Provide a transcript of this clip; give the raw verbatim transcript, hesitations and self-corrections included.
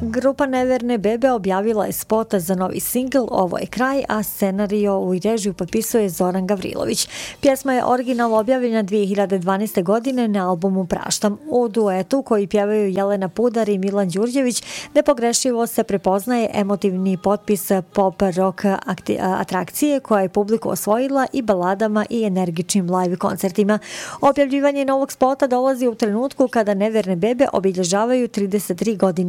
Grupa Neverne bebe objavila je spot za novi singl Ovo je kraj, a scenario i režiju potpisuje Zoran Gavrilović. Pjesma je originalno objavljena dvije hiljade dvanaeste. godine na albumu Praštam. U duetu koji pjevaju Jelena Pudar i Milan Đurđević nepogrešivo se prepoznaje emotivni potpis pop rock atrakcije koja je publiku osvojila i baladama i energičnim live koncertima. Objavljivanje novog spota dolazi u trenutku kada Neverne bebe obilježavaju trideset tri godine